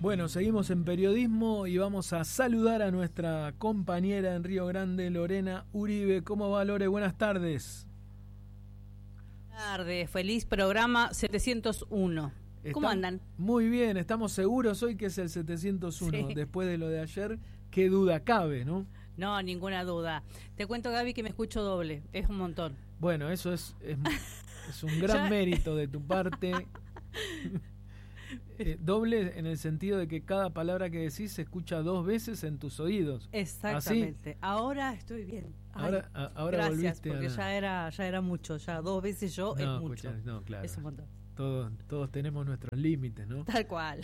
Bueno, seguimos en periodismo y vamos a saludar a nuestra compañera en Río Grande, Lorena Uribe. ¿Cómo va, Lore? Buenas tardes. Buenas tardes, feliz programa 701. ¿Cómo andan? Muy bien, estamos seguros hoy que es el 701. Sí. Después de lo de ayer, qué duda cabe, ¿no? No, ninguna duda. Te cuento, Gaby, que me escucho doble. Es un montón. Bueno, eso es un gran mérito de tu parte. Doble en el sentido de que cada palabra que decís se escucha 2 veces en tus oídos. Exactamente. ¿Así? Ahora estoy bien. Ahora gracias, volviste porque ya era mucho. Ya 2 veces yo es mucho. No, claro. Es un montón. Todos tenemos nuestros límites, ¿no? Tal cual.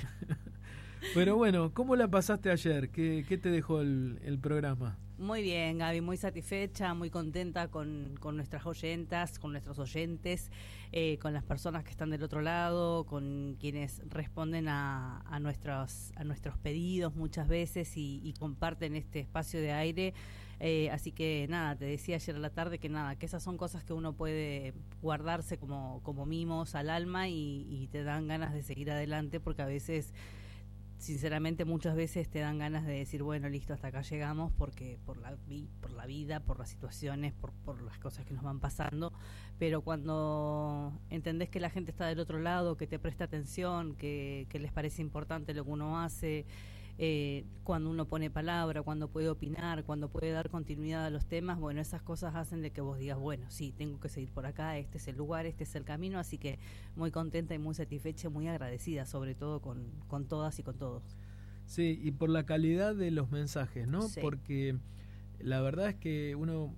Pero bueno, ¿cómo la pasaste ayer? ¿Qué te dejó el programa? Muy bien, Gaby, muy satisfecha, muy contenta con nuestras oyentas, con nuestros oyentes, con las personas que están del otro lado, con quienes responden a nuestros pedidos muchas veces y comparten este espacio de aire. Así que nada, te decía ayer a la tarde que esas son cosas que uno puede guardarse como mimos al alma y te dan ganas de seguir adelante, porque a veces, sinceramente, muchas veces te dan ganas de decir, bueno, listo, hasta acá llegamos, porque por la vida, por las situaciones, por las cosas que nos van pasando. Pero cuando entendés que la gente está del otro lado, que te presta atención, que les parece importante lo que uno hace, cuando uno pone palabra, cuando puede opinar, cuando puede dar continuidad a los temas, bueno, esas cosas hacen de que vos digas, bueno, sí, tengo que seguir por acá, este es el lugar, este es el camino. Así que muy contenta y muy satisfecha, muy agradecida, sobre todo con todas y con todos. Sí, y por la calidad de los mensajes, ¿no? Sí. Porque la verdad es que uno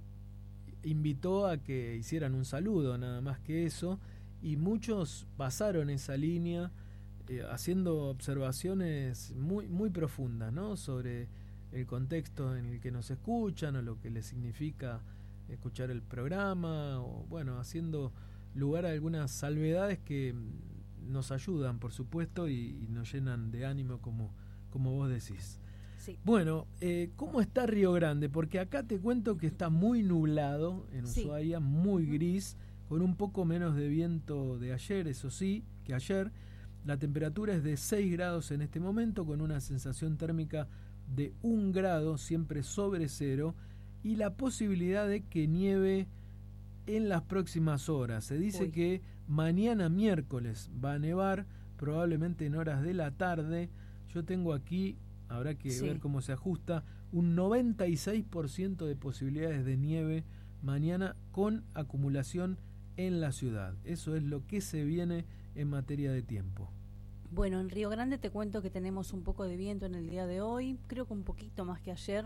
invitó a que hicieran un saludo, nada más que eso, y muchos pasaron esa línea haciendo observaciones muy, muy profundas, ¿no? Sobre el contexto en el que nos escuchan o lo que les significa escuchar el programa, o bueno, haciendo lugar a algunas salvedades que nos ayudan, por supuesto, y nos llenan de ánimo, como vos decís. Sí. Bueno, ¿cómo está Río Grande? Porque acá te cuento que está muy nublado en Ushuaia, muy gris, con un poco menos de viento de ayer, eso sí, que ayer. La temperatura es de 6 grados en este momento, con una sensación térmica de 1 grado, siempre sobre cero, y la posibilidad de que nieve en las próximas horas. Se dice que mañana miércoles va a nevar, probablemente en horas de la tarde. Yo tengo aquí, habrá que ver cómo se ajusta, un 96% de posibilidades de nieve mañana con acumulación en la ciudad. Eso es lo que se viene en materia de tiempo. Bueno, en Río Grande te cuento que tenemos un poco de viento en el día de hoy, creo que un poquito más que ayer,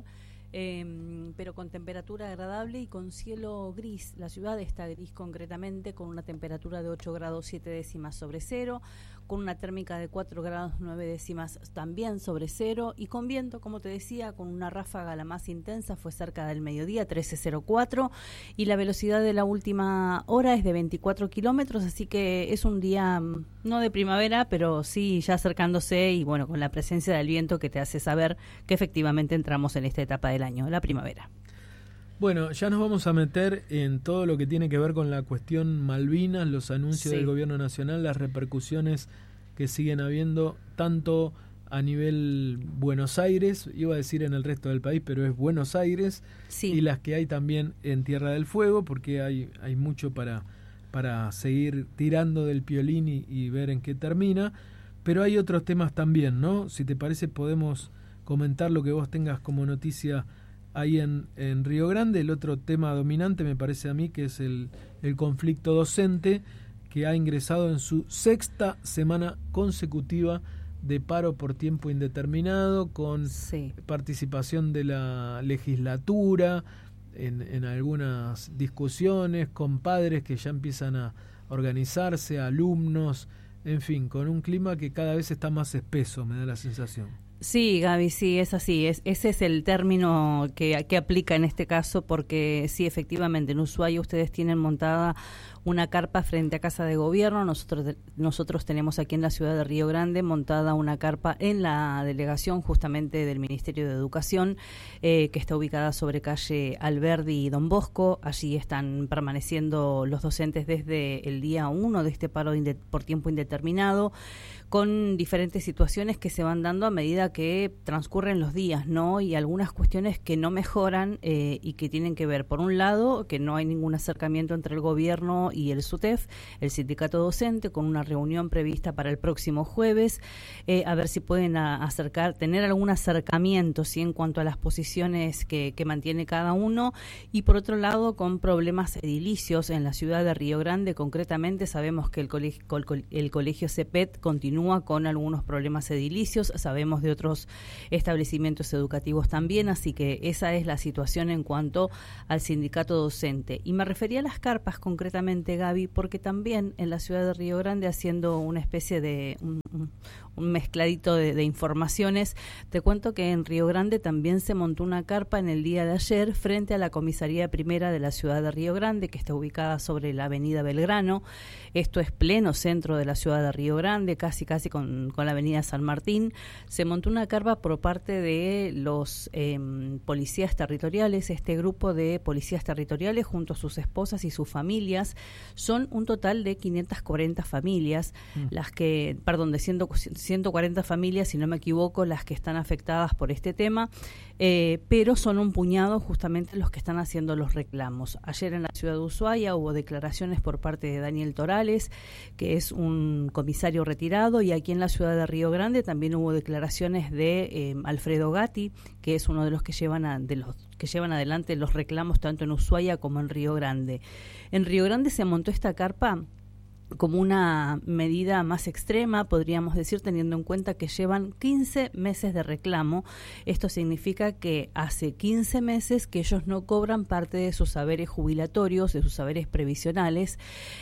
pero con temperatura agradable y con cielo gris. La ciudad está gris concretamente, con una temperatura de 8 grados 7 décimas sobre cero, con una térmica de 4 grados 9 décimas también sobre cero, y con viento, como te decía, con una ráfaga la más intensa fue cerca del mediodía, 13:04, y la velocidad de la última hora es de 24 kilómetros, así que es un día no de primavera, pero sí ya acercándose, y bueno, con la presencia del viento que te hace saber que efectivamente entramos en esta etapa del año, la primavera. Bueno, ya nos vamos a meter en todo lo que tiene que ver con la cuestión Malvinas, los anuncios del gobierno nacional, las repercusiones que siguen habiendo tanto a nivel Buenos Aires, iba a decir en el resto del país, pero es Buenos Aires, y las que hay también en Tierra del Fuego, porque hay mucho para seguir tirando del piolín y ver en qué termina, pero hay otros temas también, ¿no? Si te parece podemos comentar lo que vos tengas como noticia ahí en Río Grande. El otro tema dominante me parece a mí que es el conflicto docente, que ha ingresado en su 6ª semana consecutiva de paro por tiempo indeterminado, con participación de la legislatura en algunas discusiones, con padres que ya empiezan a organizarse, alumnos, en fin, con un clima que cada vez está más espeso, me da la sensación. Sí, Gaby, sí, es así. Ese es el término que aplica en este caso, porque sí, efectivamente, en Ushuaia ustedes tienen montada una carpa frente a Casa de Gobierno. Nosotros tenemos aquí en la ciudad de Río Grande montada una carpa en la delegación justamente del Ministerio de Educación, que está ubicada sobre calle Alberdi y Don Bosco. Allí están permaneciendo los docentes desde el día 1 de este paro por tiempo indeterminado, con diferentes situaciones que se van dando a medida que transcurren los días, ¿no? Y algunas cuestiones que no mejoran y que tienen que ver, por un lado, que no hay ningún acercamiento entre el gobierno y el SUTEF, el sindicato docente, con una reunión prevista para el próximo jueves, a ver si pueden tener algún acercamiento, ¿sí?, en cuanto a las posiciones que mantiene cada uno, y por otro lado, con problemas edilicios en la ciudad de Río Grande. Concretamente, sabemos que el colegio CEPET continúa con algunos problemas edilicios, sabemos de otros establecimientos educativos también, así que esa es la situación en cuanto al sindicato docente. Y me refería a las carpas concretamente, Gaby, porque también en la ciudad de Río Grande, haciendo una especie de un mezcladito de informaciones, te cuento que en Río Grande también se montó una carpa en el día de ayer frente a la comisaría primera de la ciudad de Río Grande, que está ubicada sobre la avenida Belgrano. Esto es pleno centro de la ciudad de Río Grande, casi con la avenida San Martín. Se montó una carpa por parte de los policías territoriales. Este grupo de policías territoriales, junto a sus esposas y sus familias, son un total de 540 familias, de 140 familias, si no me equivoco, las que están afectadas por este tema, pero son un puñado justamente los que están haciendo los reclamos. Ayer en la ciudad de Ushuaia hubo declaraciones por parte de Daniel Torales, que es un comisario retirado, y aquí en la ciudad de Río Grande también hubo declaraciones de Alfredo Gatti, que es uno de los que llevan adelante los reclamos tanto en Ushuaia como en Río Grande. En Río Grande se montó esta carpa como una medida más extrema, podríamos decir, teniendo en cuenta que llevan 15 meses de reclamo. Esto significa que hace 15 meses que ellos no cobran parte de sus saberes jubilatorios, de sus saberes previsionales,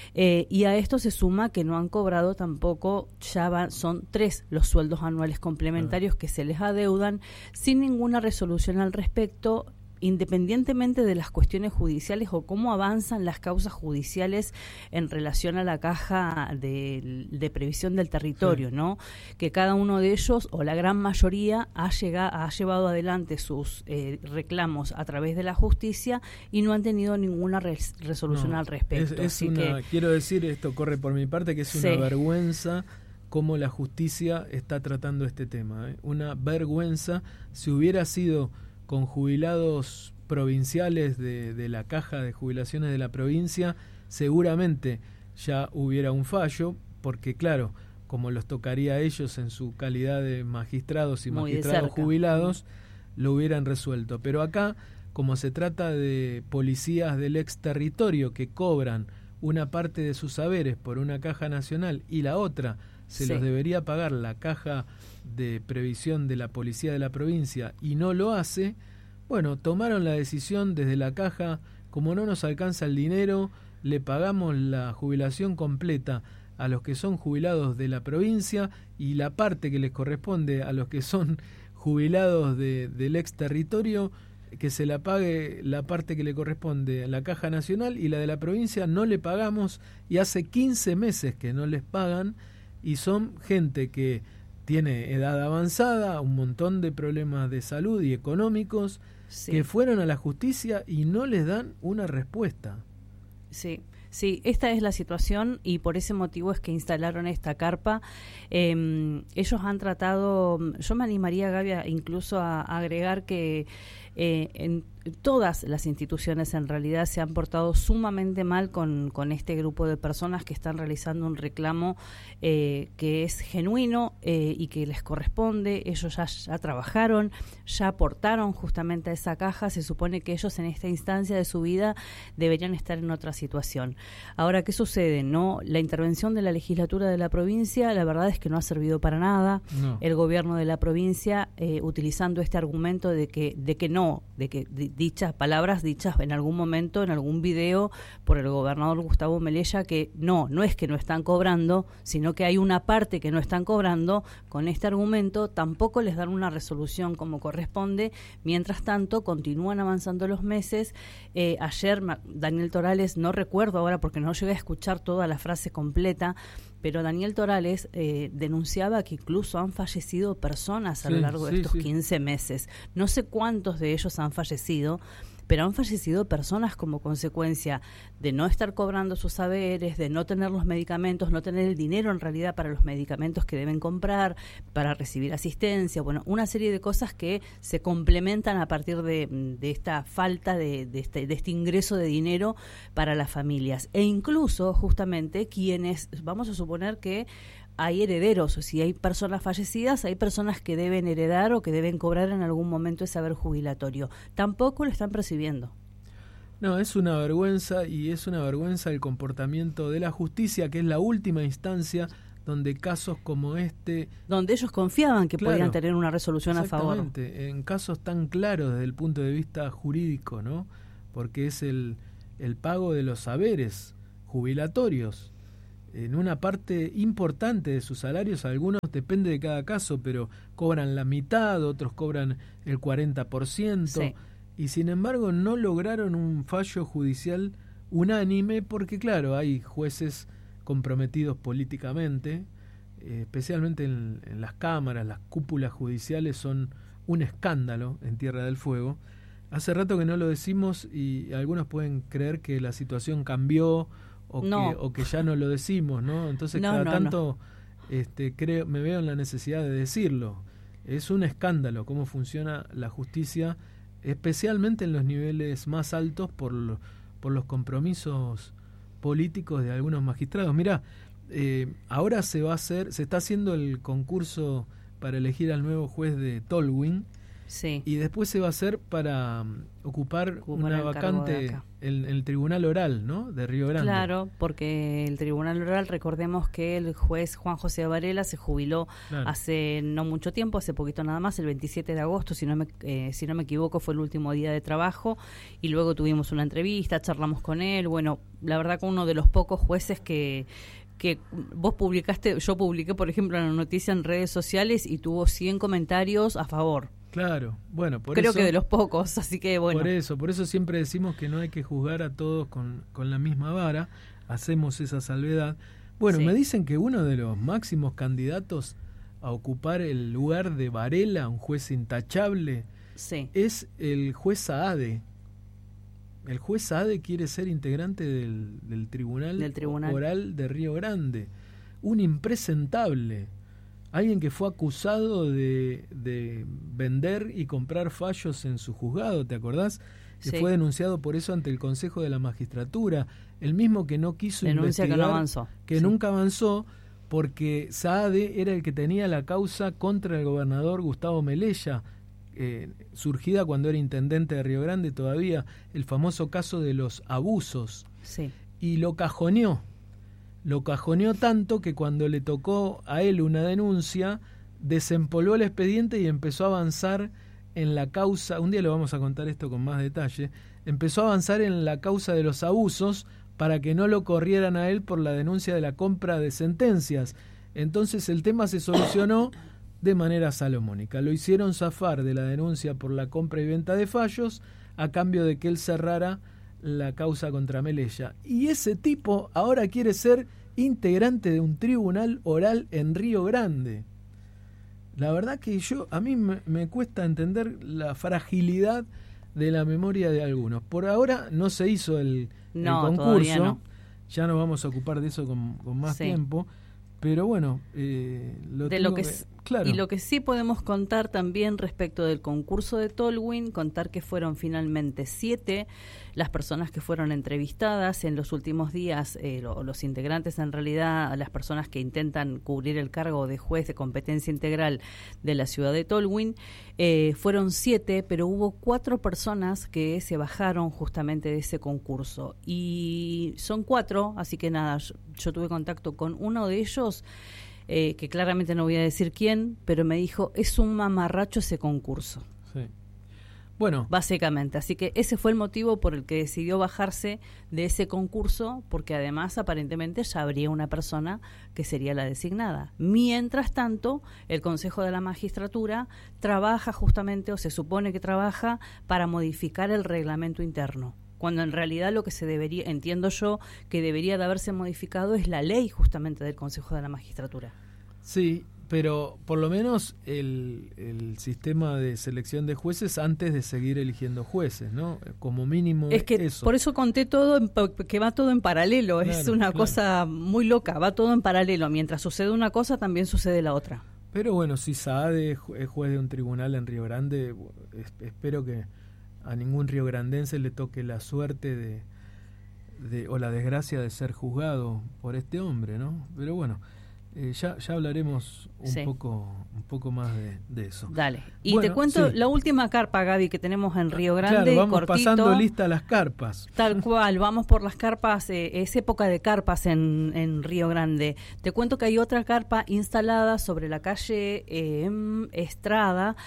y a esto se suma que no han cobrado tampoco, son 3 los sueldos anuales complementarios que se les adeudan, sin ninguna resolución al respecto, independientemente de las cuestiones judiciales o cómo avanzan las causas judiciales en relación a la caja de previsión del territorio, sí, ¿no? Que cada uno de ellos, o la gran mayoría, ha llevado adelante sus reclamos a través de la justicia y no han tenido ninguna resolución al respecto. Quiero decir, esto corre por mi parte, que es una vergüenza cómo la justicia está tratando este tema, ¿eh? Una vergüenza. Si hubiera sido con jubilados provinciales de la caja de jubilaciones de la provincia, seguramente ya hubiera un fallo, porque claro, como los tocaría a ellos en su calidad de magistrados y magistrados jubilados, lo hubieran resuelto. Pero acá, como se trata de policías del ex territorio que cobran una parte de sus saberes por una caja nacional y la otra se los debería pagar la caja de previsión de la policía de la provincia y no lo hace, bueno, tomaron la decisión desde la caja, como no nos alcanza el dinero, le pagamos la jubilación completa a los que son jubilados de la provincia y la parte que les corresponde a los que son jubilados del ex territorio, que se la pague la parte que le corresponde a la caja nacional, y la de la provincia no le pagamos, y hace 15 meses que no les pagan, y son gente que tiene edad avanzada, un montón de problemas de salud y económicos, que fueron a la justicia y no les dan una respuesta. Sí, esta es la situación y por ese motivo es que instalaron esta carpa. Ellos han tratado, yo me animaría, Gaby, incluso a agregar que en todas las instituciones en realidad se han portado sumamente mal con este grupo de personas que están realizando un reclamo que es genuino y que les corresponde. Ellos ya trabajaron, ya aportaron justamente a esa caja. Se supone que ellos en esta instancia de su vida deberían estar en otra situación. Ahora, ¿qué sucede? No, la intervención de la legislatura de la provincia, la verdad es que no ha servido para nada. No. El gobierno de la provincia, utilizando este argumento de que no no, de que dichas palabras dichas en algún momento, en algún video por el gobernador Gustavo Melella, que no es que no están cobrando, sino que hay una parte que no están cobrando. Con este argumento tampoco les dan una resolución como corresponde. Mientras tanto, continúan avanzando los meses. Ayer Daniel Torales, no recuerdo ahora porque no llegué a escuchar toda la frase completa, pero Daniel Torales denunciaba que incluso han fallecido personas a lo largo de estos 15 meses. No sé cuántos de ellos han fallecido, pero han fallecido personas como consecuencia de no estar cobrando sus haberes, de no tener los medicamentos, no tener el dinero en realidad para los medicamentos que deben comprar, para recibir asistencia, bueno, una serie de cosas que se complementan a partir de esta falta de este ingreso de dinero para las familias. E incluso, justamente, quienes, vamos a suponer que hay herederos, o si hay personas fallecidas, hay personas que deben heredar o que deben cobrar en algún momento ese haber jubilatorio. Tampoco lo están percibiendo. No, es una vergüenza, y es una vergüenza el comportamiento de la justicia, que es la última instancia donde casos como este... Donde ellos confiaban que podían tener una resolución a favor. Exactamente, en casos tan claros desde el punto de vista jurídico, ¿no? Porque es el pago de los haberes jubilatorios en una parte importante de sus salarios. Algunos, depende de cada caso, pero cobran la mitad, otros cobran el 40%, sí. Y sin embargo no lograron un fallo judicial unánime porque, claro, hay jueces comprometidos políticamente, especialmente en las cámaras, las cúpulas judiciales son un escándalo en Tierra del Fuego. Hace rato que no lo decimos y algunos pueden creer que la situación cambió o que ya no lo decimos, ¿no? Entonces tanto me veo en la necesidad de decirlo. Es un escándalo cómo funciona la justicia, especialmente en los niveles más altos por los compromisos políticos de algunos magistrados. Mirá, ahora se está haciendo el concurso para elegir al nuevo juez de Tolwyn. Sí. Y después se va a hacer para ocupar una vacante en el Tribunal Oral, ¿no? De Río Grande. Claro, porque el Tribunal Oral, recordemos que el juez Juan José Varela se jubiló hace no mucho tiempo, hace poquito nada más, el 27 de agosto, si no me equivoco, fue el último día de trabajo, y luego tuvimos una entrevista, charlamos con él. Bueno, la verdad que uno de los pocos jueces que vos publicaste, yo publiqué, por ejemplo, una noticia en redes sociales y tuvo 100 comentarios a favor. Claro, bueno, creo que de los pocos, así que bueno. Por eso siempre decimos que no hay que juzgar a todos con la misma vara, hacemos esa salvedad. Bueno, me dicen que uno de los máximos candidatos a ocupar el lugar de Varela, un juez intachable, es el juez Saade. El juez Saade quiere ser integrante del Tribunal Oral de Río Grande, un impresentable. Alguien que fue acusado de vender y comprar fallos en su juzgado, ¿te acordás? Que fue denunciado por eso ante el Consejo de la Magistratura. El mismo que no quiso investigar, que no avanzó. Que nunca avanzó, porque Saade era el que tenía la causa contra el gobernador Gustavo Melella, surgida cuando era intendente de Río Grande todavía, el famoso caso de los abusos. Sí. Y lo cajoneó tanto que cuando le tocó a él una denuncia, desempolvó el expediente y empezó a avanzar en la causa. Un día le vamos a contar esto con más detalle. Empezó a avanzar en la causa de los abusos para que no lo corrieran a él por la denuncia de la compra de sentencias. Entonces el tema se solucionó de manera salomónica. Lo hicieron zafar de la denuncia por la compra y venta de fallos a cambio de que él cerrara la causa contra Melella. Y ese tipo ahora quiere ser integrante de un tribunal oral en Río Grande. La verdad que a mí me cuesta entender la fragilidad de la memoria de algunos. Por ahora no se hizo el concurso. No. Ya nos vamos a ocupar de eso con más tiempo. Pero bueno, claro. Y lo que sí podemos contar también respecto del concurso de Tolwyn, contar que fueron finalmente 7 las personas que fueron entrevistadas en los últimos días, los integrantes en realidad, las personas que intentan cubrir el cargo de juez de competencia integral de la ciudad de Tolwyn, fueron 7, pero hubo 4 personas que se bajaron justamente de ese concurso. Y son 4, así que nada, yo tuve contacto con uno de ellos, que claramente no voy a decir quién, pero me dijo, es un mamarracho ese concurso. Sí. Bueno, básicamente. Así que ese fue el motivo por el que decidió bajarse de ese concurso, porque además aparentemente ya habría una persona que sería la designada. Mientras tanto, el Consejo de la Magistratura trabaja justamente, o se supone que trabaja, para modificar el reglamento interno, cuando en realidad lo que se debería, entiendo yo, que debería de haberse modificado es la ley justamente del Consejo de la Magistratura. Sí, pero por lo menos el sistema de selección de jueces antes de seguir eligiendo jueces, ¿no? Como mínimo es que eso. Por eso conté todo, que va todo en paralelo, claro, es una cosa muy loca, va todo en paralelo, mientras sucede una cosa también sucede la otra. Pero bueno, si Saade es juez de un tribunal en Río Grande, espero que a ningún riograndense le toque la suerte o la desgracia de ser juzgado por este hombre, ¿no? Pero bueno, ya hablaremos un poco más de eso. Dale. Y bueno, te cuento la última carpa, Gaby, que tenemos en Río Grande. Claro, vamos cortito, pasando lista las carpas. Tal cual, vamos por las carpas. Es época de carpas en Río Grande. Te cuento que hay otra carpa instalada sobre la calle Estrada,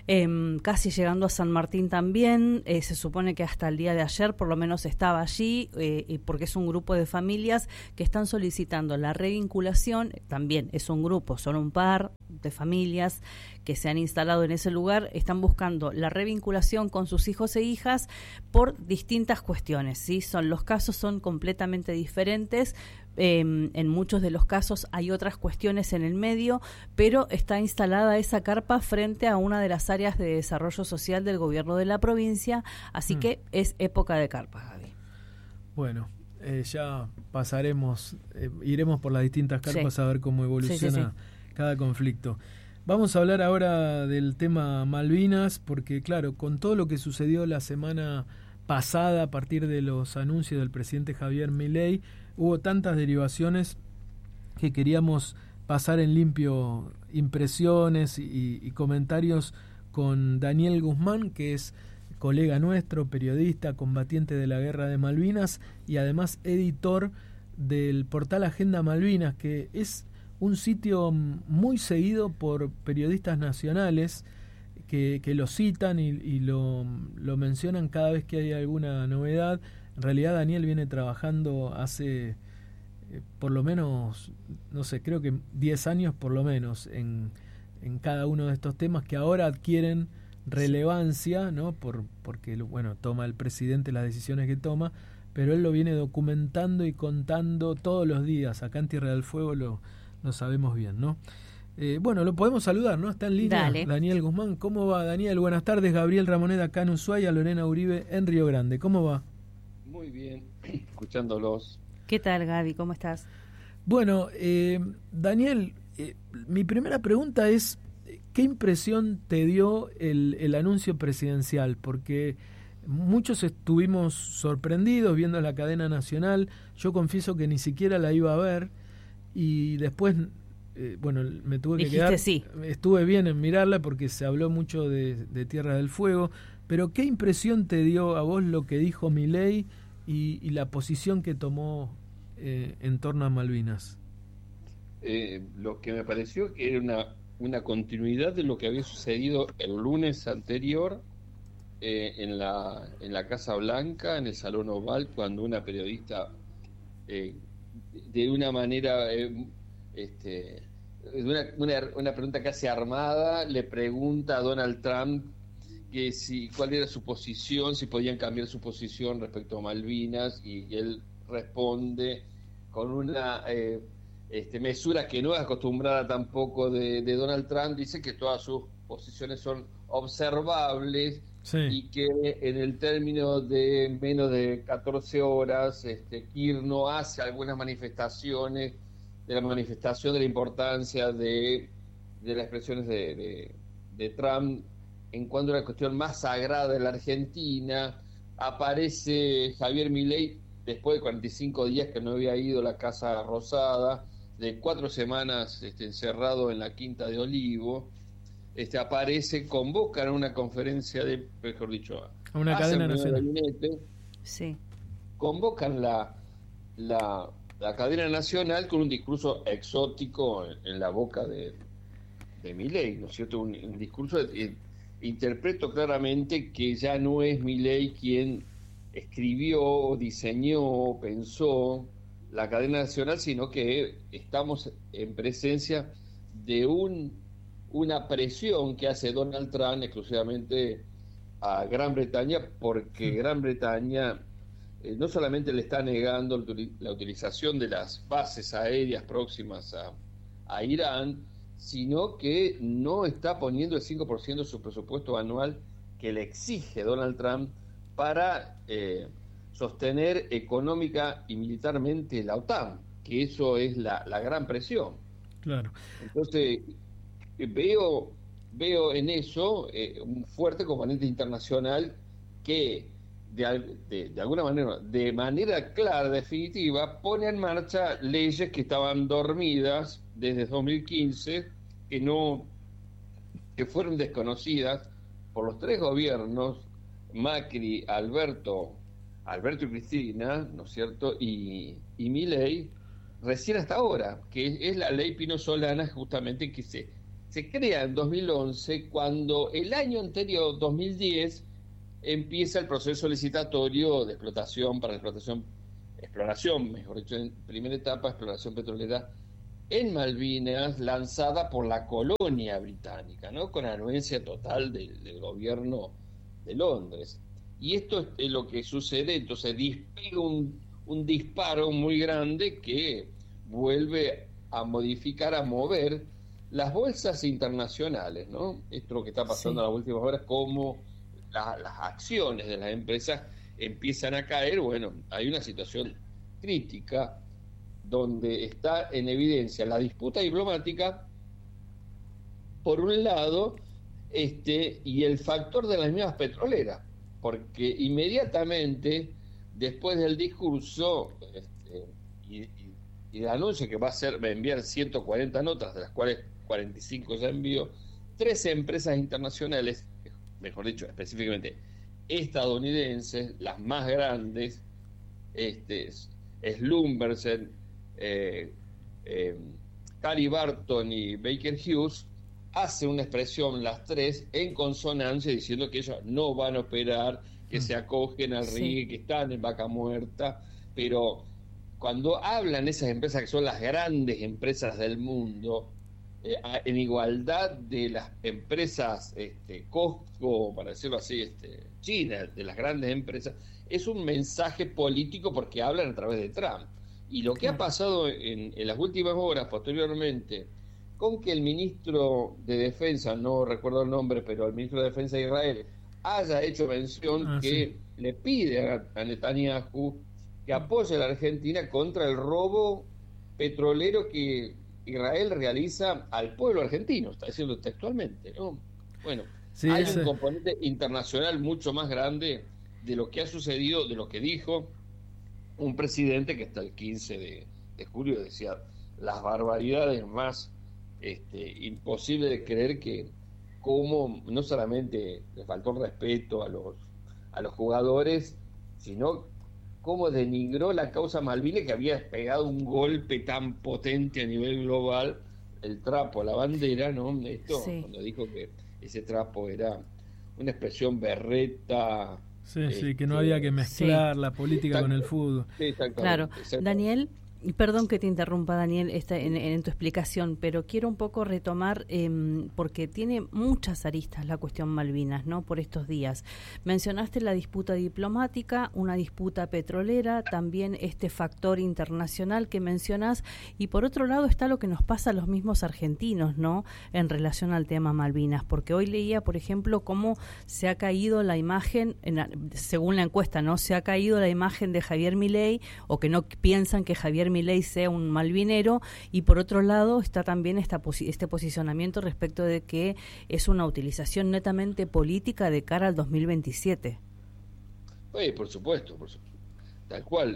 casi llegando a San Martín también. Se supone que hasta el día de ayer por lo menos estaba allí, porque es un grupo de familias que están solicitando la revinculación. También es un grupo, son un par de familias que se han instalado en ese lugar, están buscando la revinculación con sus hijos e hijas por distintas cuestiones, ¿sí? Los casos son completamente diferentes. En muchos de los casos hay otras cuestiones en el medio, pero está instalada esa carpa frente a una de las áreas de desarrollo social del gobierno de la provincia, así que es época de carpas, Gaby. Bueno, ya pasaremos, iremos por las distintas carpas a ver cómo evoluciona cada conflicto. Vamos a hablar ahora del tema Malvinas, porque claro, con todo lo que sucedió la semana pasada a partir de los anuncios del presidente Javier Milei, hubo tantas derivaciones que queríamos pasar en limpio impresiones y comentarios con Daniel Guzmán, que es colega nuestro, periodista, combatiente de la Guerra de Malvinas y además editor del portal Agenda Malvinas, que es un sitio muy seguido por periodistas nacionales que lo citan y lo mencionan cada vez que hay alguna novedad. En realidad Daniel viene trabajando hace por lo menos, no sé, creo que 10 años por lo menos en cada uno de estos temas que ahora adquieren relevancia, ¿no? Porque bueno, toma el presidente las decisiones que toma, pero él lo viene documentando y contando todos los días. Acá en Tierra del Fuego lo sabemos bien, ¿no? Bueno, lo podemos saludar, ¿no? Está en línea. Dale. Daniel Guzmán. ¿Cómo va, Daniel? Buenas tardes. Gabriel Ramoneda acá en Ushuaia, Lorena Uribe en Río Grande. ¿Cómo va? Muy bien, escuchándolos. ¿Qué tal, Gaby? ¿Cómo estás? Bueno, Daniel, mi primera pregunta es, ¿qué impresión te dio el anuncio presidencial? Porque muchos estuvimos sorprendidos viendo la cadena nacional. Yo confieso que ni siquiera la iba a ver y después, bueno, me tuve que quedar. Sí. Estuve bien en mirarla porque se habló mucho de Tierra del Fuego. Pero ¿qué impresión te dio a vos lo que dijo Milei y la posición que tomó en torno a Malvinas? Lo que me pareció que era una continuidad de lo que había sucedido el lunes anterior en la Casa Blanca, en el Salón Oval, cuando una periodista de una manera una pregunta casi armada le pregunta a Donald Trump que cuál era su posición, si podían cambiar su posición respecto a Malvinas, y él responde con una mesura que no es acostumbrada tampoco de Donald Trump. Dice que todas sus posiciones son observables, sí, y que en el término de menos de 14 horas Kirchner no hace algunas manifestaciones de la manifestación de la importancia de las expresiones de Trump en cuanto a la cuestión más sagrada de la Argentina. Aparece Javier Milei después de 45 días que no había ido a la Casa Rosada, de 4 semanas encerrado en la Quinta de Olivo. Aparece, convocan a una conferencia mejor dicho, a una cadena nacional. Sí. Convocan la cadena nacional con un discurso exótico en la boca de Milei, ¿no es cierto? Un discurso interpreto claramente que ya no es Milei quien escribió, diseñó, pensó la cadena nacional, sino que estamos en presencia de una presión que hace Donald Trump exclusivamente a Gran Bretaña, porque Gran Bretaña no solamente le está negando la utilización de las bases aéreas próximas a Irán, sino que no está poniendo el 5% de su presupuesto anual que le exige Donald Trump para sostener económica y militarmente la OTAN, que eso es la gran presión. Claro. Entonces, veo en eso un fuerte componente internacional que de alguna manera, de manera clara, definitiva, pone en marcha leyes que estaban dormidas desde 2015, que fueron desconocidas por los tres gobiernos, Macri, Alberto y Cristina, ¿no es cierto?, y Milei, recién hasta ahora, que es la ley Pino Solana, justamente, que se crea en 2011, cuando el año anterior, 2010, empieza el proceso licitatorio de exploración, mejor dicho, en primera etapa, exploración petrolera en Malvinas, lanzada por la colonia británica, ¿no?, con anuencia total del gobierno de Londres. Y esto es lo que sucede, entonces despega un disparo muy grande que vuelve a modificar, a mover las bolsas internacionales, ¿no? Esto es lo que está pasando en las últimas horas, como las acciones de las empresas empiezan a caer. Bueno, hay una situación crítica donde está en evidencia la disputa diplomática, por un lado, y el factor de las mismas petroleras, porque inmediatamente después del discurso y el anuncio que va a enviar 140 notas, de las cuales 45 ya envió, 13 empresas internacionales, mejor dicho, específicamente estadounidenses, las más grandes, Schlumberger, Halliburton y Baker Hughes, hace una expresión, las tres, en consonancia, diciendo que ellos no van a operar, que se acogen al RIGI, que están en vaca muerta, pero cuando hablan esas empresas que son las grandes empresas del mundo, en igualdad de las empresas Costco, para decirlo así, China, de las grandes empresas, es un mensaje político porque hablan a través de Trump. Y lo que ha pasado en las últimas horas, posteriormente, con que el ministro de Defensa, no recuerdo el nombre, pero el ministro de Defensa de Israel haya hecho mención que le pide a Netanyahu que apoye a la Argentina contra el robo petrolero que Israel realiza al pueblo argentino, está diciendo textualmente, ¿no? Bueno, hay un componente internacional mucho más grande de lo que ha sucedido, de lo que dijo un presidente que hasta el 15 de julio decía las barbaridades más imposible de creer, que como no solamente le faltó el respeto a los jugadores, sino cómo denigró la causa Malvinas, que había pegado un golpe tan potente a nivel global, el trapo, la bandera, ¿no? Cuando dijo que ese trapo era una expresión berreta. Que no había que mezclar la política con el fútbol. Claro. Daniel, perdón que te interrumpa, Daniel, en tu explicación, pero quiero un poco retomar, porque tiene muchas aristas la cuestión Malvinas, ¿no?, por estos días. Mencionaste la disputa diplomática, una disputa petrolera, también este factor internacional que mencionás, y por otro lado está lo que nos pasa a los mismos argentinos, ¿no?, en relación al tema Malvinas, porque hoy leía, por ejemplo, cómo se ha caído la imagen, según la encuesta, ¿no?, se ha caído la imagen de Javier Milei, o que no piensan que Javier Milei sea un malvinero, y por otro lado está también este posicionamiento respecto de que es una utilización netamente política de cara al 2027. Por supuesto, tal cual,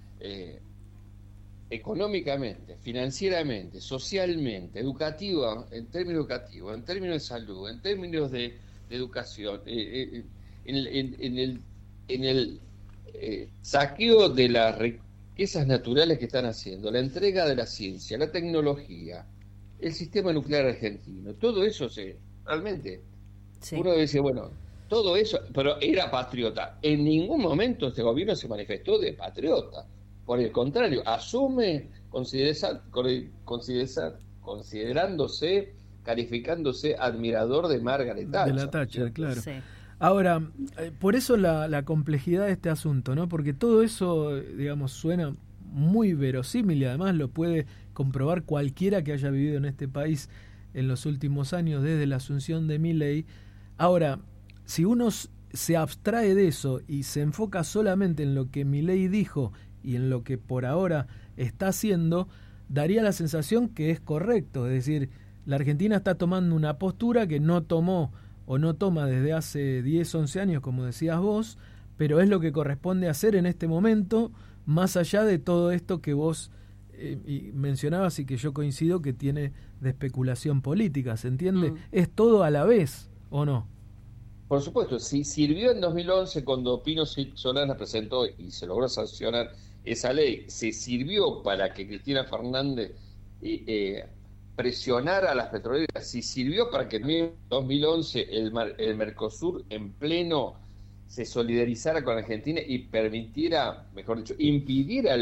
económicamente, financieramente, socialmente, en términos educativos, en términos de salud, en términos de educación, en el saqueo de la riquezas naturales que están haciendo, la entrega de la ciencia, la tecnología, el sistema nuclear argentino, todo eso realmente Sí. Uno dice, bueno, todo eso, pero era patriota. En ningún momento este gobierno se manifestó de patriota. Por el contrario, asume considerándose, calificándose admirador de Margaret Thatcher. De la Thatcher, claro. Sí. Ahora, por eso la complejidad de este asunto, ¿no? Porque todo eso, digamos, suena muy verosímil y además lo puede comprobar cualquiera que haya vivido en este país en los últimos años desde la asunción de Milei. Ahora, si uno se abstrae de eso y se enfoca solamente en lo que Milei dijo y en lo que por ahora está haciendo, daría la sensación que es correcto, es decir, la Argentina está tomando una postura que no tomó o no toma desde hace 10, 11 años, como decías vos, pero es lo que corresponde hacer en este momento, más allá de todo esto que vos mencionabas y que yo coincido que tiene de especulación política, ¿se entiende? Es todo a la vez, ¿o no? Por supuesto, si sirvió en 2011 cuando Pino Solana presentó y se logró sancionar esa ley, se sirvió para que Cristina Fernández presionara a las petroleras, si sirvió para que en 2011 el Mercosur en pleno se solidarizara con Argentina y permitiera, mejor dicho, impidiera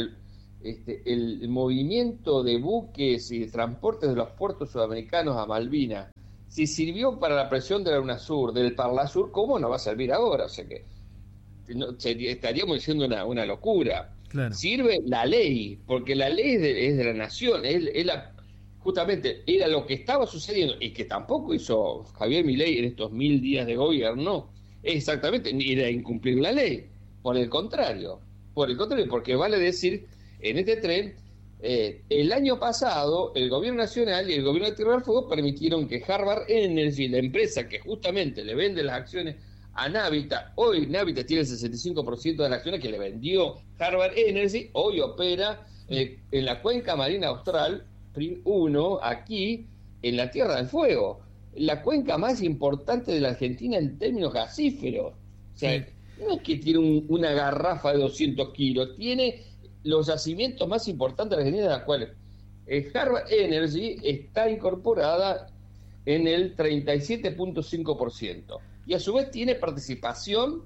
el movimiento de buques y de transportes de los puertos sudamericanos a Malvinas, si sirvió para la presión de la UNASUR, del Parlasur, ¿cómo no va a servir ahora? O sea que estaríamos diciendo una locura. Claro. Sirve la ley, porque la ley es de la nación, justamente era lo que estaba sucediendo y que tampoco hizo Javier Milei en estos 1000 días de gobierno, exactamente, era incumplir la ley. Por el contrario, porque vale decir, en este tren, el año pasado, el gobierno nacional y el gobierno de Tierra del Fuego permitieron que Harvard Energy, la empresa que justamente le vende las acciones a Navita, hoy Navita tiene el 65% de las acciones que le vendió Harvard Energy, hoy opera en la cuenca marina austral, PRIM 1, aquí, en la Tierra del Fuego, la cuenca más importante de la Argentina en términos gasíferos. O sea, no es que tiene una garrafa de 200 kilos, tiene los yacimientos más importantes de la Argentina, de las cuales Harvard Energy está incorporada en el 37.5%. Y a su vez tiene participación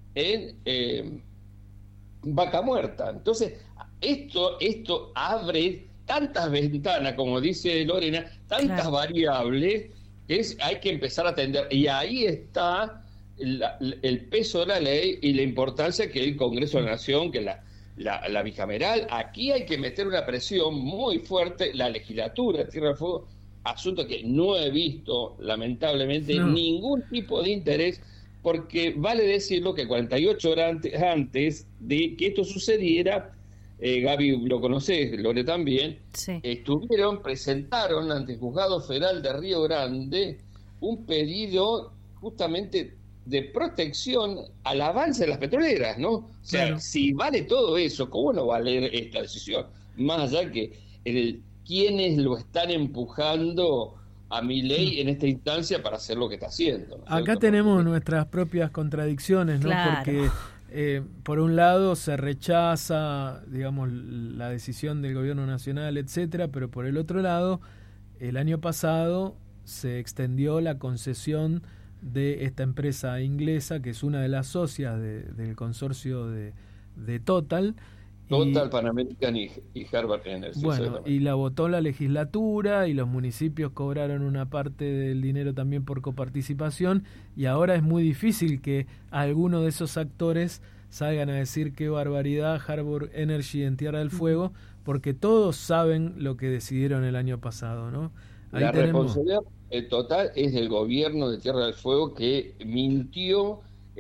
en Vaca Muerta. Entonces, esto abre tantas ventanas, como dice Lorena, tantas variables, que hay que empezar a atender. Y ahí está el peso de la ley y la importancia que el Congreso de la Nación, que la bicameral, aquí hay que meter una presión muy fuerte, la legislatura, Tierra del Fuego, asunto que no he visto, lamentablemente, ningún tipo de interés, porque vale decirlo que 48 horas antes de que esto sucediera, Gaby lo conoce, Lore también, sí. Presentaron ante el Juzgado Federal de Río Grande un pedido justamente de protección al avance de las petroleras, ¿no? O sea, claro, si vale todo eso, ¿cómo no vale esta decisión? Más allá que quienes lo están empujando a Milei en esta instancia para hacer lo que está haciendo, ¿no? Acá tenemos nuestras propias contradicciones, ¿no? Claro. Porque por un lado se rechaza, digamos, la decisión del gobierno nacional, etcétera, pero por el otro lado, el año pasado se extendió la concesión de esta empresa inglesa, que es una de las socias del consorcio de Total, Pan American y Harvard Energy. Bueno, y la votó la legislatura y los municipios cobraron una parte del dinero también por coparticipación, y ahora es muy difícil que alguno de esos actores salgan a decir qué barbaridad Harvard Energy en Tierra del Fuego, porque todos saben lo que decidieron el año pasado, ¿no? Ahí la responsabilidad total es del gobierno de Tierra del Fuego, que mintió,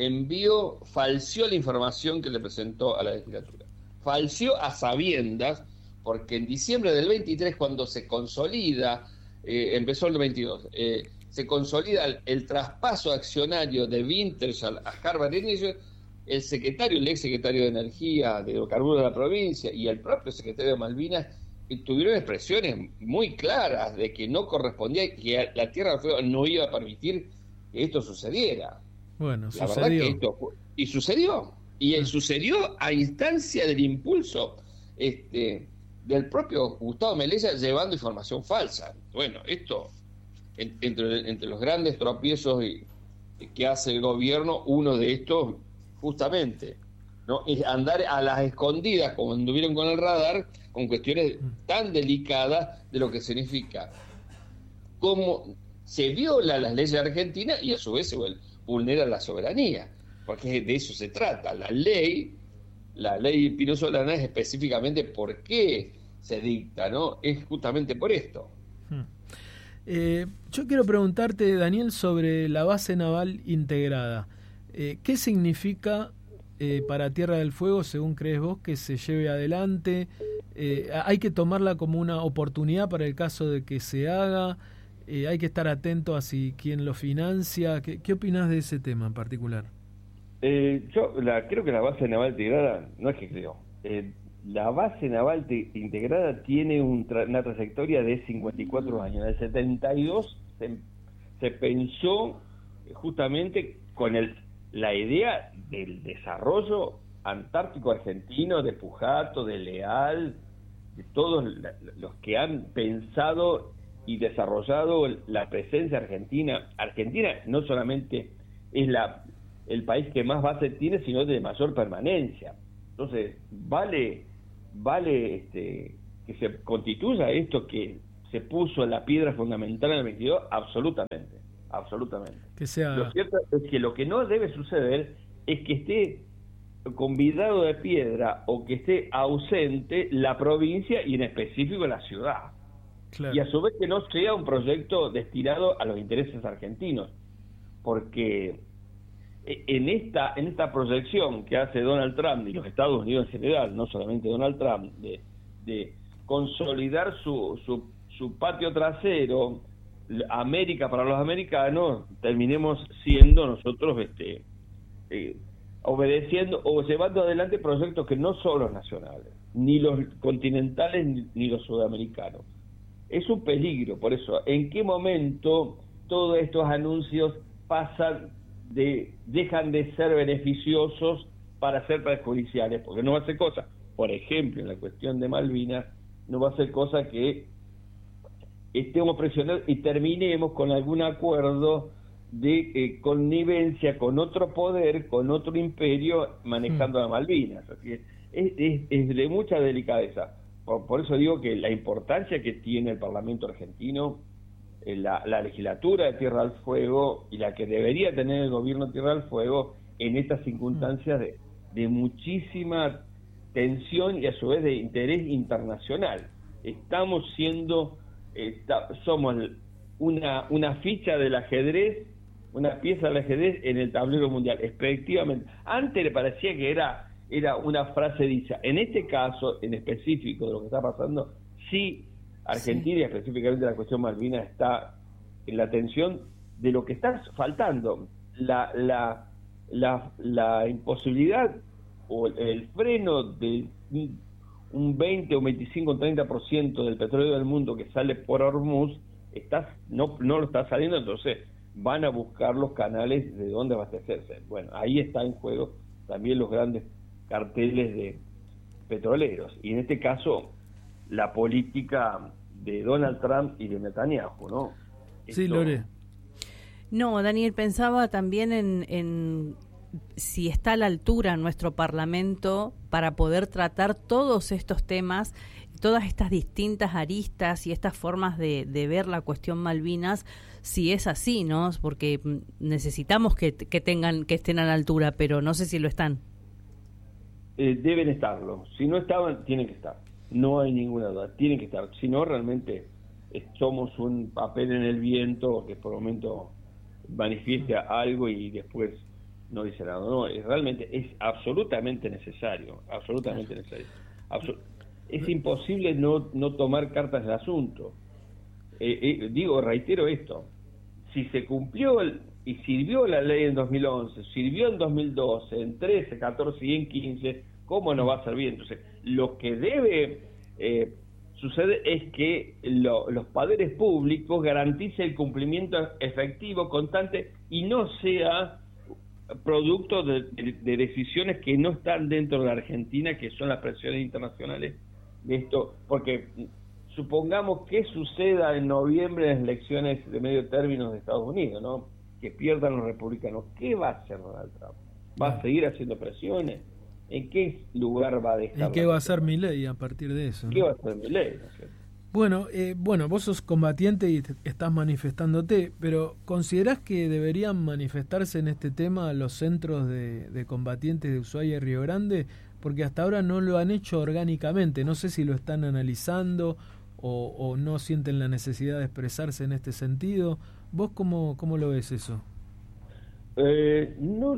falseó la información que le presentó a la legislatura. Falseó a sabiendas, porque en diciembre del 23, cuando se consolida, empezó el 22, se consolida el traspaso accionario de Wintershall a Harvard Energy, el ex secretario de Energía, de Hidrocarburos de la provincia y el propio secretario de Malvinas tuvieron expresiones muy claras de que no correspondía, que la Tierra del Fuego no iba a permitir que esto sucediera. Bueno, la verdad que sucedió. Y sucedió a instancia del impulso del propio Gustavo Melella llevando información falsa. Bueno, esto entre los grandes tropiezos que hace el gobierno, uno de estos, justamente, ¿no? Es andar a las escondidas, como anduvieron con el radar, con cuestiones tan delicadas de lo que significa cómo se viola las leyes argentinas y a su vez se vulnera la soberanía, porque de eso se trata. La ley Pino Solana es específicamente por qué se dicta, ¿no? Es justamente por esto. Yo quiero preguntarte, Daniel, sobre la base naval integrada. ¿Qué significa para Tierra del Fuego, según crees vos, que se lleve adelante? ¿Hay que tomarla como una oportunidad para el caso de que se haga? ¿Hay que estar atento a si quién lo financia? ¿Qué opinás de ese tema en particular? Yo creo que la base naval integrada, no es que creo, la base naval integrada tiene una trayectoria de 54 años. En el 72 se pensó justamente con la idea del desarrollo antártico argentino, de Pujato, de Leal, de todos los que han pensado y desarrollado la presencia argentina. Argentina no solamente es el país que más base tiene, sino de mayor permanencia. Entonces, vale que se constituya esto que se puso la piedra fundamental en el 22, absolutamente. Que sea... Lo cierto es que lo que no debe suceder es que esté convidado de piedra o que esté ausente la provincia y en específico la ciudad. Claro. Y a su vez que no sea un proyecto destinado a los intereses argentinos, porque en esta proyección que hace Donald Trump y los Estados Unidos en general, no solamente Donald Trump, de consolidar su patio trasero, América para los americanos, terminemos siendo nosotros obedeciendo o llevando adelante proyectos que no son los nacionales, ni los continentales ni los sudamericanos. Es un peligro. Por eso, ¿en qué momento todos estos anuncios dejan de ser beneficiosos para ser perjudiciales? Porque no va a ser cosa, por ejemplo, en la cuestión de Malvinas, no va a ser cosa que estemos presionados y terminemos con algún acuerdo de connivencia con otro poder, con otro imperio manejando las Malvinas. Así que es de mucha delicadeza. Por eso digo que la importancia que tiene el Parlamento argentino, la legislatura de Tierra del Fuego y la que debería tener el gobierno de Tierra del Fuego en estas circunstancias de muchísima tensión y a su vez de interés internacional. Somos una ficha del ajedrez, una pieza del ajedrez en el tablero mundial, efectivamente. Antes le parecía que era una frase dicha. En este caso, en específico de lo que está pasando, sí, Argentina, y específicamente la cuestión Malvinas, está en la tensión de lo que está faltando, la imposibilidad o el freno de un 20 o 25 o 30% del petróleo del mundo que sale por Hormuz, no lo está saliendo, entonces van a buscar los canales de dónde abastecerse. Bueno, ahí está en juego también los grandes carteles de petroleros, y en este caso la política de Donald Trump y de Netanyahu, ¿no? Sí, Lore. No, Daniel, pensaba también en si está a la altura nuestro Parlamento para poder tratar todos estos temas, todas estas distintas aristas y estas formas de ver la cuestión Malvinas, si es así, ¿no? Porque necesitamos que estén a la altura, pero no sé si lo están. Deben estarlo. Si no estaban, tienen que estar. No hay ninguna duda, tienen que estar. Si no, realmente somos un papel en el viento que por el momento manifiesta algo y después no dice nada. No, realmente es absolutamente necesario, absolutamente necesario. Es imposible no tomar cartas del asunto. Reitero esto, si se cumplió y sirvió la ley en 2011, sirvió en 2012, en 13, 14 y en 15, ¿cómo no va a servir? Entonces, lo que debe suceder es que los poderes públicos garanticen el cumplimiento efectivo, constante, y no sea producto de decisiones que no están dentro de la Argentina, que son las presiones internacionales de esto, porque supongamos que suceda en noviembre en las elecciones de medio término de Estados Unidos, ¿no? que pierdan los republicanos, ¿qué va a hacer Donald Trump? ¿Va a seguir haciendo presiones? ¿En qué lugar va a dejar? ¿Y qué va a hacer Milei a partir de eso? ¿Qué va a hacer Milei? ¿No es cierto? Bueno, vos sos combatiente y estás manifestándote, pero ¿considerás que deberían manifestarse en este tema los centros de combatientes de Ushuaia y Río Grande? Porque hasta ahora no lo han hecho orgánicamente, no sé si lo están analizando o no sienten la necesidad de expresarse en este sentido. ¿Vos cómo lo ves eso? No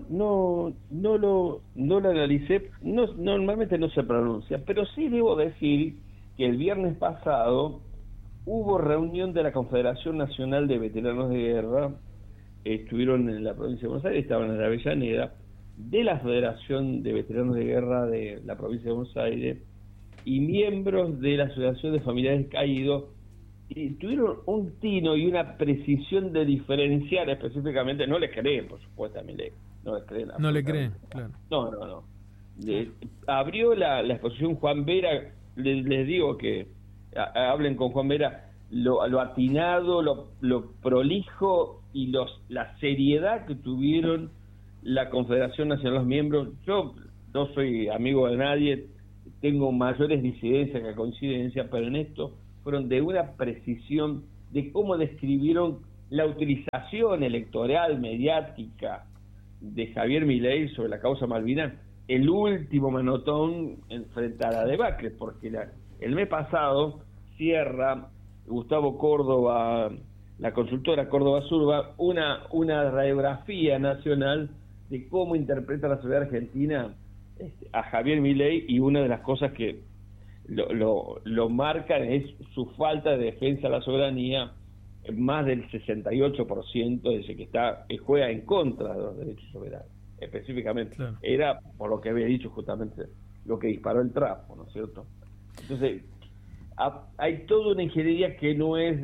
lo analicé, normalmente no se pronuncia, pero sí debo decir que el viernes pasado hubo reunión de la Confederación Nacional de Veteranos de Guerra, estuvieron en la provincia de Buenos Aires, estaban en la Avellaneda, de la Federación de Veteranos de Guerra de la provincia de Buenos Aires y miembros de la Asociación de Familiares Caídos, y tuvieron un tino y una precisión de diferenciar específicamente, no le creen, por supuesto, a Milei, no le creen. No le creen, claro. No. Abrió la exposición Juan Vera. Les digo que hablen con Juan Vera, lo atinado, lo prolijo y la seriedad que tuvieron la Confederación Nacional, los miembros. Yo no soy amigo de nadie, tengo mayores disidencias que coincidencias, pero en esto fueron de una precisión de cómo describieron la utilización electoral, mediática de Javier Milei sobre la causa Malvinas, el último manotón frente a la debacle, porque el mes pasado cierra Gustavo Córdoba, la consultora Córdoba Surba, una radiografía nacional de cómo interpreta la sociedad argentina a Javier Milei, y una de las cosas que lo marcan es su falta de defensa de la soberanía. Más del 68% dice que juega en contra de los derechos soberanos, específicamente. Claro. Era, por lo que había dicho justamente, lo que disparó el trapo, ¿no es cierto? Entonces, hay toda una ingeniería que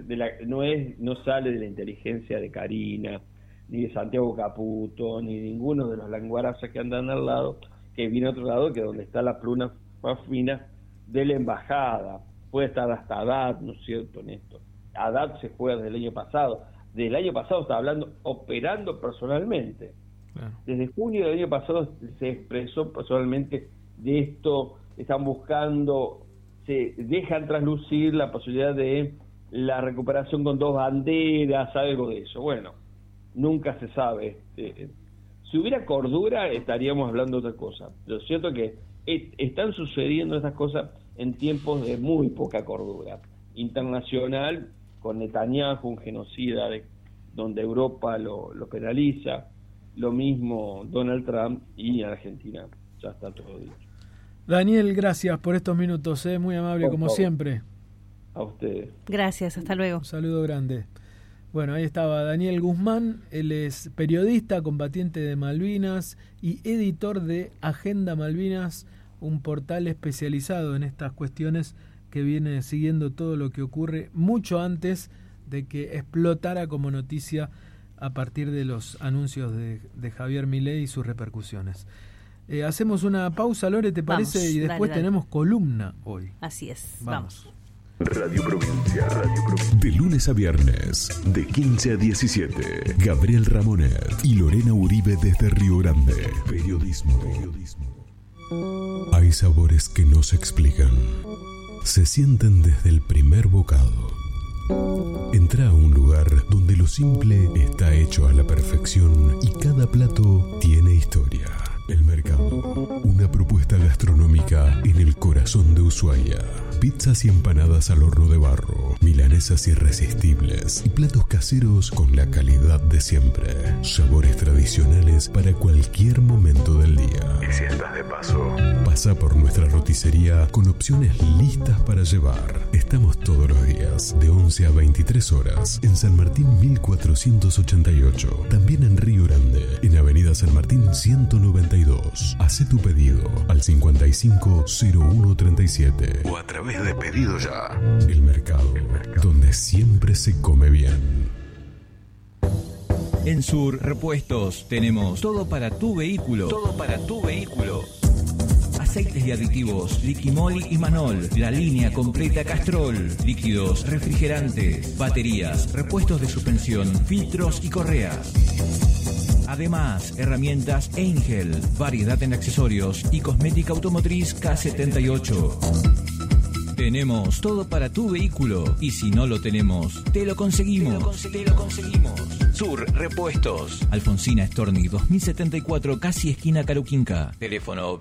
no sale de la inteligencia de Karina, ni de Santiago Caputo, ni ninguno de los languarazos que andan al lado, que viene a otro lado, que donde está la pluma más fina de la embajada. Puede estar hasta Haddad, ¿no es cierto, Néstor? Haddad se juega desde el año pasado. Desde el año pasado está operando personalmente. Claro. Desde junio del año pasado se expresó personalmente de esto. Están buscando, se dejan traslucir la posibilidad de la recuperación con 2 banderas, algo de eso. Bueno, nunca se sabe. Si hubiera cordura estaríamos hablando de otra cosa. Lo cierto es que están sucediendo estas cosas en tiempos de muy poca cordura internacional, con Netanyahu, un genocida donde Europa lo penaliza, lo mismo Donald Trump, y Argentina ya está todo dicho. Daniel, gracias por estos minutos, muy amable como siempre. A ustedes. Gracias, hasta luego. Un saludo grande. Bueno, ahí estaba Daniel Guzmán, él es periodista, combatiente de Malvinas y editor de Agenda Malvinas, un portal especializado en estas cuestiones que viene siguiendo todo lo que ocurre mucho antes de que explotara como noticia a partir de los anuncios de Javier Milei y sus repercusiones. Hacemos una pausa, Lore, ¿te parece? Vamos, y después dale. Tenemos columna hoy. Así es, vamos. Radio Provincia. De lunes a viernes, de 15 a 17. Gabriel Ramonet y Lorena Uribe desde Río Grande. Periodismo. Hay sabores que no se explican. Se sienten desde el primer bocado. Entra a un lugar donde lo simple está hecho a la perfección y cada plato tiene historia. El Mercado, una propuesta gastronómica en el corazón de Ushuaia. Pizzas y empanadas al horno de barro, milanesas irresistibles y platos caseros con la calidad de siempre. Sabores tradicionales para cualquier momento del día. Y si estás de paso, pasa por nuestra roticería con opciones listas para llevar. Estamos todos los días, de 11 a 23 horas, en San Martín 1488. También en Río Grande, en Avenida San Martín 192. Hacé tu pedido al 550137 o a través de Pedido Ya. El Mercado, donde siempre se come bien. En Sur Repuestos tenemos todo para tu vehículo. aceites y aditivos, Liquimoli y Manol, la línea completa Castrol, líquidos, refrigerantes, baterías, repuestos de suspensión, filtros y correas. Además, herramientas Angel, variedad en accesorios y cosmética automotriz K78. Tenemos todo para tu vehículo y si no lo tenemos, te lo conseguimos. Sur Repuestos. Alfonsina Storni 2074, casi esquina Caruquinca. Teléfono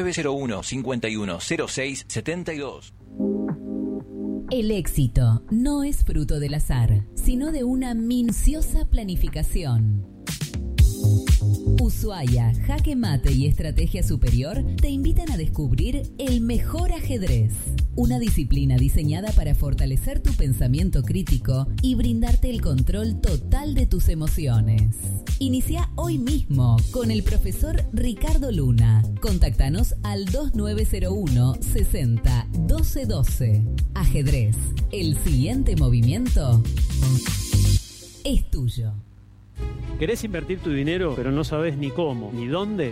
2901-5106-72. El éxito no es fruto del azar, sino de una minuciosa planificación. Ushuaia, Jaque Mate y Estrategia Superior te invitan a descubrir el mejor ajedrez, una disciplina diseñada para fortalecer tu pensamiento crítico y brindarte el control total de tus emociones. Inicia hoy mismo con el profesor Ricardo Luna. Contáctanos al 2901 60 12 12. Ajedrez, el siguiente movimiento es tuyo. ¿Querés invertir tu dinero, pero no sabes ni cómo, ni dónde?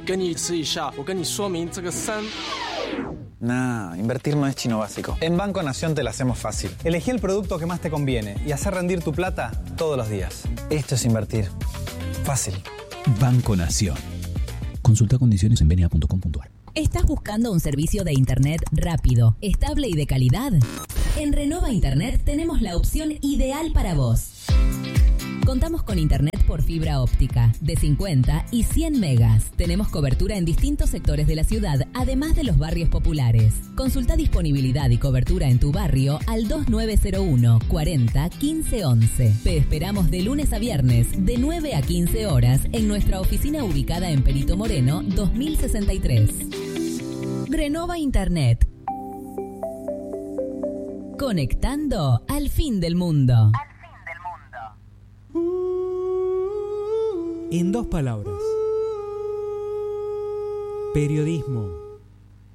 Nah, invertir no es chino básico. En Banco Nación te la hacemos fácil. Elegí el producto que más te conviene y hacer rendir tu plata todos los días. Esto es invertir. Fácil. Banco Nación. Consulta condiciones en benia.com.ar. ¿Estás buscando un servicio de internet rápido, estable y de calidad? En Renova Internet tenemos la opción ideal para vos. Contamos con internet por fibra óptica de 50 y 100 megas. Tenemos cobertura en distintos sectores de la ciudad, además de los barrios populares. Consulta disponibilidad y cobertura en tu barrio al 2901 40 15 11. Te esperamos de lunes a viernes, de 9 a 15 horas, en nuestra oficina ubicada en Perito Moreno, 2063. Renova Internet. Conectando al fin del mundo. En dos palabras: periodismo.